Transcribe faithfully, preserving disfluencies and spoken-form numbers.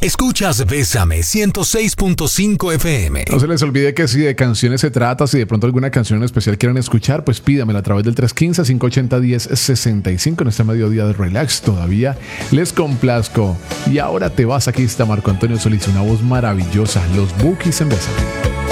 Escuchas Bésame ciento seis punto cinco F M. No se les olvide que si de canciones se trata, si de pronto alguna canción en especial quieren escuchar, pues pídamela a través del tres uno cinco, cinco ocho cero, uno cero seis cinco en este mediodía de relax. Todavía les complazco. Y ahora te vas, aquí está Marco Antonio Solís, una voz maravillosa. Los Bukis en Bésame.